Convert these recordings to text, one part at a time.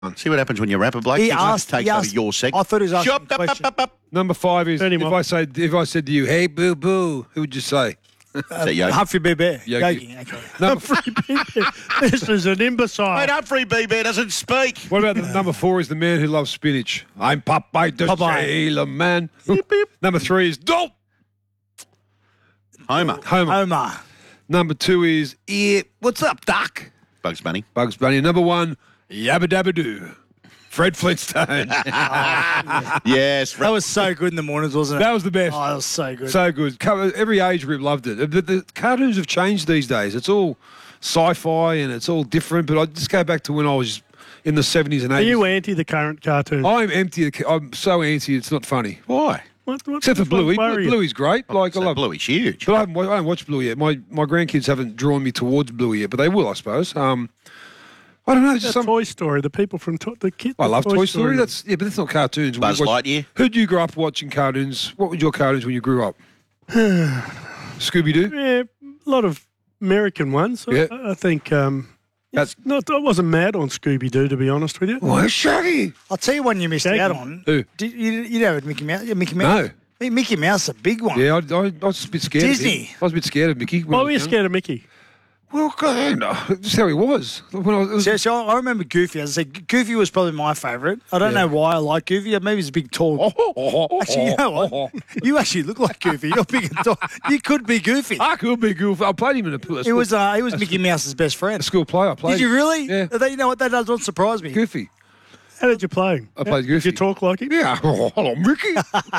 See what happens when you rap a bloke. He It asked takes over your segment. I thought he was asking Shop, a question. Number 5 is Turn him off. if I said to you, "Hey, boo boo," who would you say? Is that Yogi? Humphrey B. Bear. Yogi. Yogi. Okay. This is an imbecile. Mate, Humphrey B. Bear doesn't speak. What about the number 4 is the man who loves spinach? I'm Popeye the Popeye. Sailor Man. Number 3 is Dolt. Homer. Homer. Omar. Number 2 is what's up, Doc? Bugs Bunny. Bugs Bunny. Number 1, Yabba Dabba Doo. Fred Flintstone. Yes. That was so good in the mornings, wasn't it? That was the best. Oh, that was so good. So good. Every age group loved it. The cartoons have changed these days. It's all sci-fi and it's all different. But I just go back to when I was in the 70s and 80s. Are you anti the current cartoon? I'm empty. I'm so anti. It's not funny. Why? What Except for Bluey. Bluey's great. Like I love. Bluey's huge. But I don't watch Bluey yet. My grandkids haven't drawn me towards Bluey yet, but they will, I suppose. I don't know. Just That's Toy Story. The people from the kids. I love Toy Story. But that's not cartoons. Buzz Lightyear. Who did you grow up watching cartoons? What were your cartoons when you grew up? Scooby Doo. Yeah, a lot of American ones. Yeah. I think. It's not. I wasn't mad on Scooby Doo, to be honest with you. Where's Shaggy? I'll tell you one you missed Shaggy. out on. Who? You know Mickey Mouse? Yeah, Mickey Mouse. No. Hey, Mickey Mouse, a big one. Yeah, I was a bit scared. Disney. Of him. I was a bit scared of Mickey. when Why I were was you young. scared of Mickey? Well, just how he was. When I was, So I remember Goofy. As I said, Goofy was probably my favourite. I don't know why I like Goofy. Maybe he's a big, tall. Actually, you know what? You actually look like Goofy. You're big and tall. You could be Goofy. I could be goofy. I played him in a He was Mickey Mouse's best friend. school play. I played. Did you really? Yeah. You know what? That does not surprise me. Goofy. How did you play him? I played Did Goofy. you talk like him? Yeah. Hello, Mickey.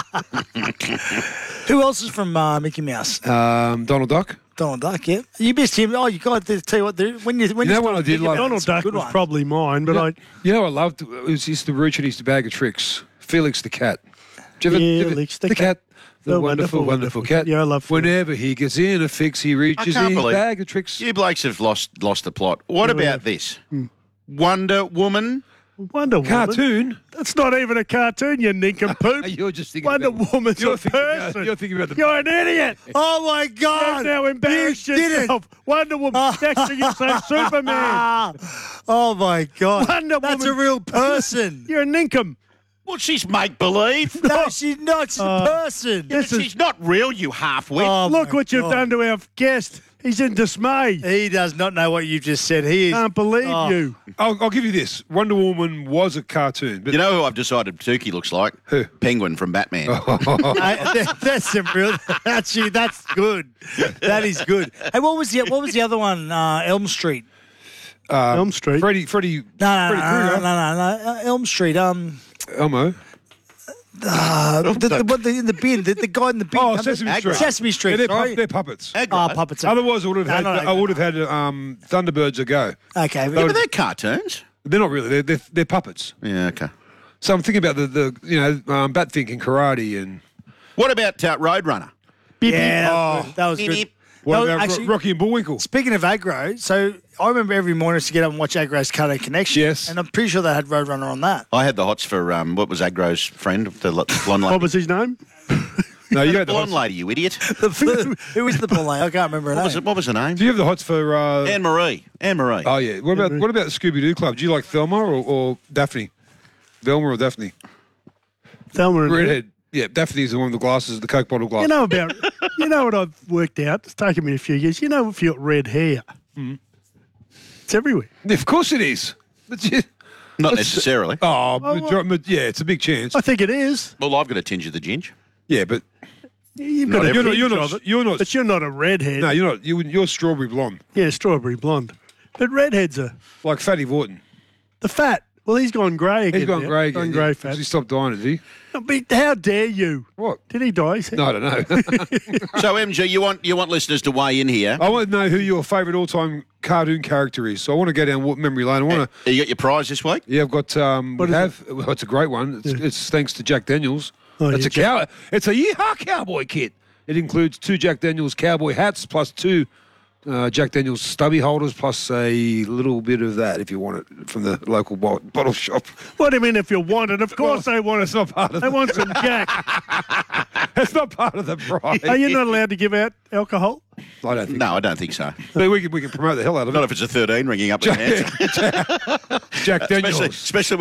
Who else is from Mickey Mouse? Donald Duck. Donald Duck. Yeah, you missed him. Oh, you got to tell you what. When you know what I did like? Donald Duck good was one. probably mine, but I. You know, I loved. It was just the Rooch and his bag of tricks. Felix the cat. Did you ever- Felix the the cat. The The wonderful, wonderful, wonderful wonderful cat. Yeah, I love Felix. Whenever he gets in a fix, he reaches can't in his believe- bag of tricks. You blokes have lost the plot. What about this? Wonder Woman? Wonder Woman. Cartoon. That's not even a cartoon, you nincompoop. You're just thinking Wonder about, Woman's you're a thinking about- person. you're thinking about the. You're an idiot. Oh my You've God! now embarrassed You did it. yourself. Wonder Woman. Next thing you say, Superman. Oh my God! Wonder That's a Woman. real person. You're a ninkum. Well, she's make-believe. No, she's not. She's a person. But she's not real, you half-wit. Oh, Look my what you've God. done to our guest. He's in dismay. He does not know what you've just said. He is. Can't believe Oh. you. I'll give you this. Wonder Woman was a cartoon, but You know who I've decided Tukey looks like? Who? Penguin from Batman. That's some real. Actually, that's good. That is good. Hey, what was the other one? Elm Street. Elm Street. Freddie No, Krueger, Elm Street. Elmo. In the bin. The guy in the bin. Oh, Sesame Street. Sesame Street. Yeah, sorry. they're puppets. Puppets. Otherwise, I would have No, had. no, I would have had Thunderbirds a go. Okay. Yeah, but they're cartoons. They're not really. They're puppets. Yeah, okay. So I'm thinking about the Bat Think and karate and What about Roadrunner? Yeah, that was good. what No, about actually- Rocky and Bullwinkle? Speaking of aggro, so I remember every morning to get up and watch Aggro's Cartoon Connection. Yes. And I'm pretty sure they had Roadrunner on that. I had the hots for, what was Agro's friend? The blonde lady. What was his name? No, you The had the blonde hots. lady, you idiot. Who was the blonde lady? I can't remember her name. What was her name? Do you have the hots for? Anne-Marie. Anne-Marie. Oh yeah. What about the Scooby Doo Club? Do you like Thelma or Daphne? Velma or Daphne? Thelma and Redhead. Yeah, Daphne's the one with the glasses, the Coke bottle glass. You know what I've worked out? It's taken me a few years. You know if you've got red hair, it's everywhere. Of course it is. But Not necessarily. yeah, it's a big chance. I think it is. Well, I've got a tinge of the ginge. Yeah, but You've got a you're tinge not. of it, You're not. but you're not a redhead. No, you're not. You're strawberry blonde, Yeah, strawberry blonde. But redheads are like Fatty Vorton. the fat. Well, he's gone grey again. He's gone now. grey again. Gone grey yeah. fat. He stopped dying, did he? But how dare you? What? Did he die? No, I don't know. So, MG, you want listeners to weigh in here. I want to know who your favourite all-time cartoon character is. So I want to go down memory lane. I want to. You got your prize this week? Yeah, I've got. What is well, it's a great one. It's thanks to Jack Daniels. Oh, it's yeah, It's a yeehaw cowboy kit. It includes 2 Jack Daniels cowboy hats plus 2 Jack Daniels stubby holders plus a little bit of that if you want it from the local bottle shop. What do you mean if you want it? Of course they want it. It's not part of They want some Jack. It's not part of the prize. Are you not allowed to give out alcohol? I don't think. No, I don't think so. But we can promote the hell out of it. Not if it's a 13 ringing up the hands. Jack Daniels. Especially